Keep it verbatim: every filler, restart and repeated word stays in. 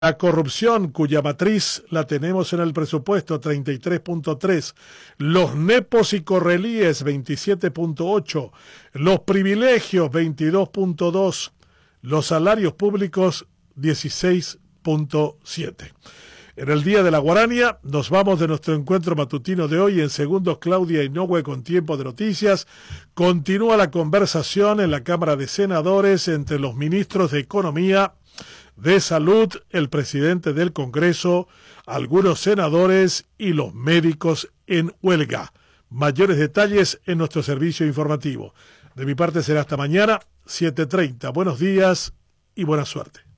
La corrupción, cuya matriz la tenemos en el presupuesto, treinta y tres punto tres. Los nepos y correlíes, veintisiete punto ocho. Los privilegios, veintidós punto dos. Los salarios públicos, dieciséis punto siete. En el Día de la Guarania nos vamos de nuestro encuentro matutino de hoy. En segundos, Claudia Inoue con Tiempo de Noticias. Continúa la conversación en la Cámara de Senadores entre los ministros de Economía, de Salud, el presidente del Congreso, algunos senadores y los médicos en huelga. Mayores detalles en nuestro servicio informativo. De mi parte será hasta mañana, siete treinta. Buenos días y buena suerte.